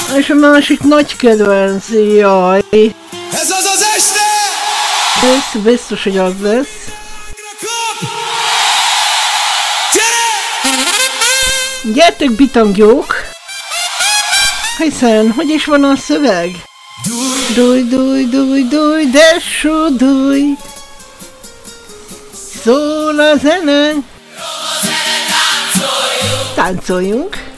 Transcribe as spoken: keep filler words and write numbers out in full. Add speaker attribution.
Speaker 1: És a másik nagy kedvenc, jaj.
Speaker 2: Ez az az este!
Speaker 1: Ez biztos, hogy az lesz.
Speaker 2: Gyere!
Speaker 1: Gyertek, bitangyók! Hiszen, hogy is van a szöveg? Dúj, dúj, dúj, dúj, dessó, dúj. Szól a zene. Táncoljunk!